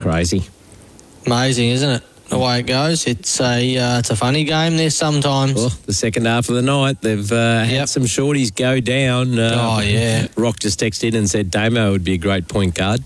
crazy. Amazing, isn't it? The way it goes. It's a funny game there sometimes. Well, the second half of the night, they've had some shorties go down. Rock just texted in and said Damo would be a great point guard.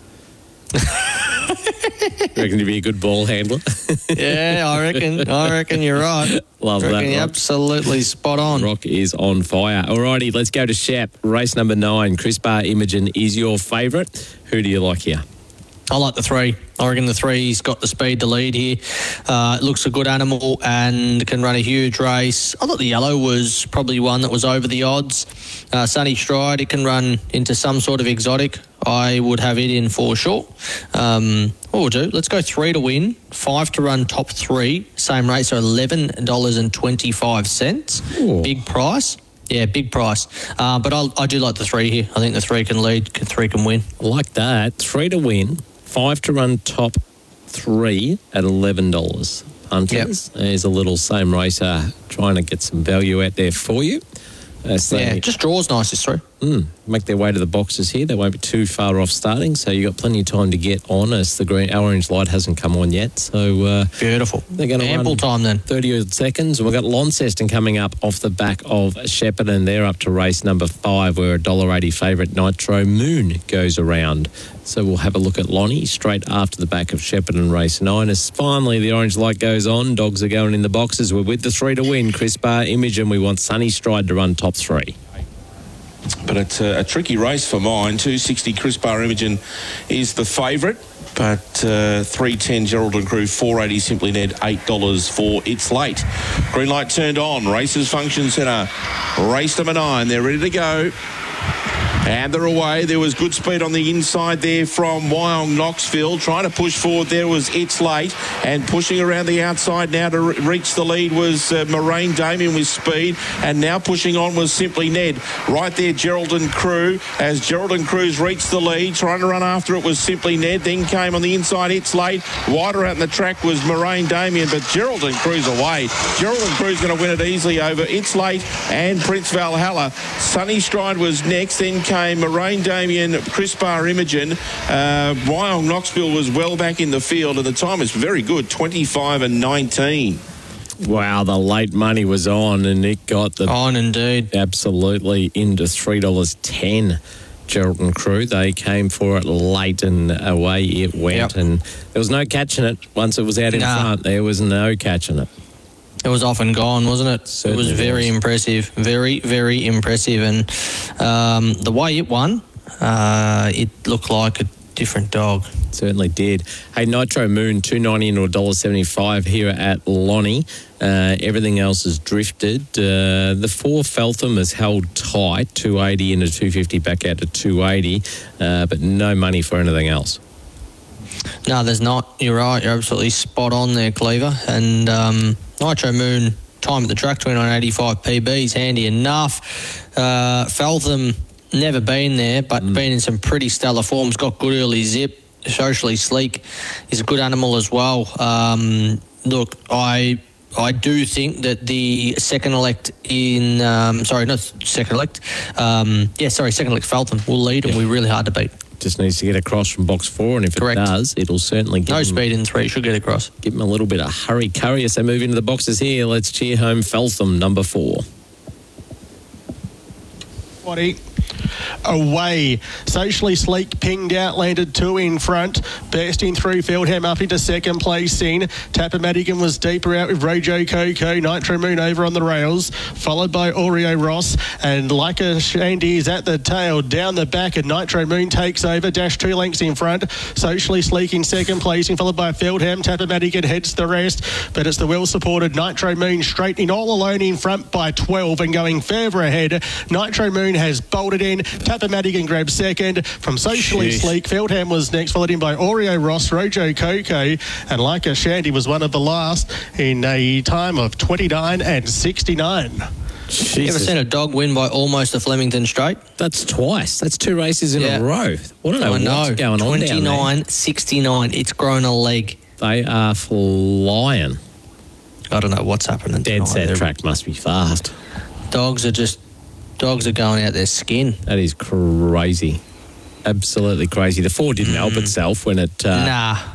Reckon he'd be a good ball handler? Yeah, I reckon you're right. Love that, You're Rock. absolutely spot on. Rock is on fire. Alrighty, let's go to Shep. Race number 9. Chris Bar Imogen is your favourite. Who do you like here? I like the 3. I reckon the 3's got the speed to lead here. It looks a good animal and can run a huge race. I thought the yellow was probably one that was over the odds. Sunny Stride, it can run into some sort of exotic. I would have it in for sure. What we'll do, let's go 3 to win, 5 to run top 3. Same race, so $11.25. Ooh. Big price. Yeah, big price. But I do like the 3 here. I think the 3 can lead, 3 can win. I like that. 3 to win, 5 to run top 3 at $11. Hunters, there's a little same racer trying to get some value out there for you. Just draws nice, this 3. Make their way to the boxes here. They won't be too far off starting, so you've got plenty of time to get on as the orange light hasn't come on yet. So beautiful. They're going to ample time then. 30 seconds. And we've got Launceston coming up off the back of Shepparton. They're up to race number 5, where $1.80 favourite Nitro Moon goes around. So we'll have a look at Lonnie straight after the back of Shepparton race 9. As finally the orange light goes on, dogs are going in the boxes. We're with the 3 to win. Chris Bar Imogen. We want Sunny Stride to run top 3. But it's a tricky race for mine. 260 Chris Bar Imogen is the favourite. But 310 Geraldine Crew, 480 Simply Ned, $8 for It's Late. Green light turned on. Races Function Centre. Race number 9. They're ready to go. And they're away. There was good speed on the inside there from Wyong Knoxville. Trying to push forward there was It's Late. And pushing around the outside now to reach the lead was Moraine Damien with speed. And now pushing on was Simply Ned. Right there, Geraldine Crew. As Geraldine Crew's reached the lead, trying to run after it was Simply Ned. Then came on the inside It's Late. Wider out in the track was Moraine Damien. But Geraldine Crew's away. Geraldine Crew's going to win it easily over It's Late and Prince Valhalla. Sunny Stride was next. Then came Moraine Damien, Chris Bar Imogen. Wyong Knoxville was well back in the field, and the time is very good, 25 and 19. Wow, the late money was on, and it got the... On, indeed. Absolutely into $3.10. Geraldine Crew, they came for it late and away it went, and there was no catching it. Once it was out in front, there was no catching it. It was off and gone, wasn't it? Certainly it was very impressive. Very, very impressive. And the way it won, it looked like a different dog. Certainly did. Hey, Nitro Moon, $2.90 into $1.75 here at Lonnie. Everything else has drifted. The 4 Feltham has held tight, $2.80 into $2.50 back out to $2.80, but no money for anything else. No, there's not. You're right. You're absolutely spot on there, Cleaver. And Nitro Moon, time at the track, 29.85 PB's handy enough. Feltham, never been there, but been in some pretty stellar forms. Got good early zip. Socially Sleek is a good animal as well. Look, I do think that the second elect second elect Feltham will lead and we're really hard to beat. Just needs to get across from box 4, and if it does, it'll certainly give no him, speed in 3, should get across. Give him a little bit of hurry as they move into the boxes here. Let's cheer home Feltham, number 4. Away. Socially Sleek pinged out, landed 2 in front, bursting through Fieldham up into second place scene. Tapper Madigan was deeper out with Rojo Coco. Nitro Moon over on the rails, followed by Oreo Ross, and Leica Shandy is at the tail. Down the back, and Nitro Moon takes over, dash 2 lengths in front. Socially Sleek in second placing, followed by Fieldham. Tapper Madigan heads the rest, but it's the well-supported Nitro Moon straightening all alone in front by 12 and going further ahead. Nitro Moon has bolted in. Tapper Madigan grabs second from Socially Sleek. Fieldham was next, followed in by Oreo Ross, Rojo Coco, and Leica Shandy was one of the last in a time of 29 and 69. You ever seen a dog win by almost a Flemington Straight? That's twice. That's 2 races in a row. I don't know what's going on down there. 29-69. It's grown a leg. They are flying. I don't know what's happening. Dead set track must be fast. Dogs are going out their skin. That is crazy. Absolutely crazy. The 4 didn't help itself when it... Nah.